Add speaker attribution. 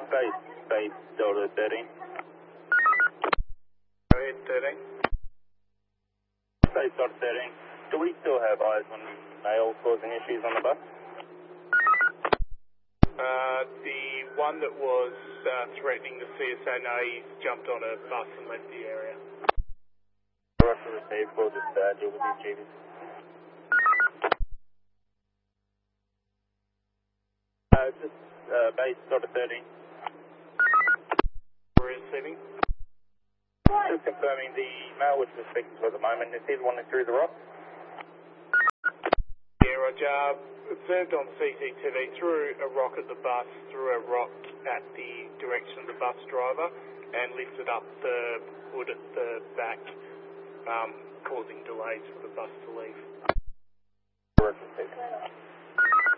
Speaker 1: Base Delta 13.
Speaker 2: Go ahead, 13.
Speaker 1: Base Delta 13. Do we still have eyes on male causing issues on the bus?
Speaker 2: The one that was threatening the CSA, no, he's jumped on a bus and left the area.
Speaker 1: Roger received, we'll just deal with these GBs. Base Delta 13.
Speaker 2: Receiving.
Speaker 1: Just confirming the male which we're speaking to at the moment, is he the one that threw the rock?
Speaker 2: Yeah, Roger. Observed on CCTV, threw a rock at the bus, threw a rock at the direction of the bus driver, and lifted up the hood at the back, causing delays for the bus to leave.
Speaker 1: Correct.